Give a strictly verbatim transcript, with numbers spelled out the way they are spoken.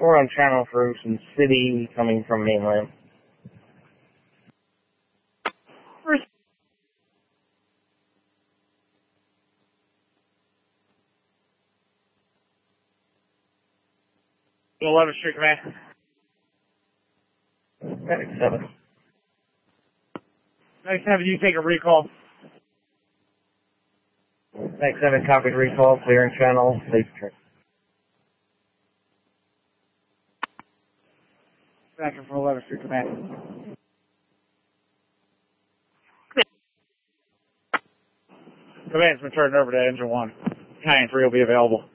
four on channel for Ocean City, coming from mainland. eleventh Street Command. Medic seven. Medic seven, you take a recall. Medic seven, copied recall, clearing channel, safe trip. Back in from eleventh Street Command. Command's been turned over to Engine one. Battalion three will be available.